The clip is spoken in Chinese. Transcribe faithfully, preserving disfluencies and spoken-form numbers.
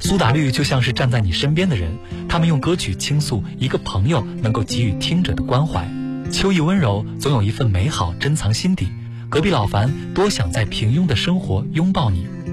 苏打绿就像是站在你身边的人，他们用歌曲倾诉一个朋友能够给予听者的关怀。秋意温柔，总有一份美好珍藏心底。隔壁老樊多想在平庸的生活拥抱你。